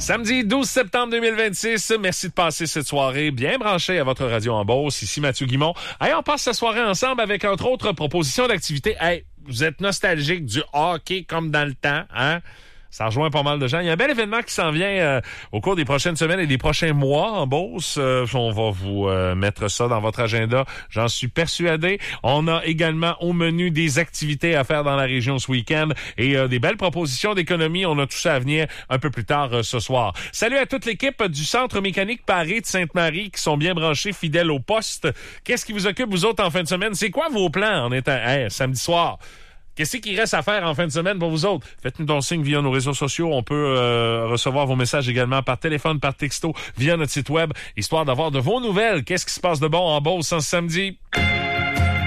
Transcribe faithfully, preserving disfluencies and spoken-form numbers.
Samedi douze septembre deux mille vingt-six, merci de passer cette soirée bien branchée à votre radio en Beauce. Ici Mathieu Guimont. Hey, on passe cette soirée ensemble avec entre autres propositions d'activités. Hey, vous êtes nostalgique du hockey comme dans le temps, hein? Ça rejoint pas mal de gens. Il y a un bel événement qui s'en vient euh, au cours des prochaines semaines et des prochains mois en Beauce. Euh, on va vous euh, mettre ça dans votre agenda, j'en suis persuadé. On a également au menu des activités à faire dans la région ce week-end et euh, des belles propositions d'économie. On a tout ça à venir un peu plus tard euh, ce soir. Salut à toute l'équipe du Centre mécanique Paré de Sainte-Marie qui sont bien branchés, fidèles au poste. Qu'est-ce qui vous occupe, vous autres, en fin de semaine? C'est quoi vos plans en étant hey, samedi soir? Qu'est-ce qu'il reste à faire en fin de semaine pour vous autres? Faites-nous donc signe via nos réseaux sociaux. On peut euh, recevoir vos messages également par téléphone, par texto, via notre site web, histoire d'avoir de vos nouvelles. Qu'est-ce qui se passe de bon en Beauce en ce samedi?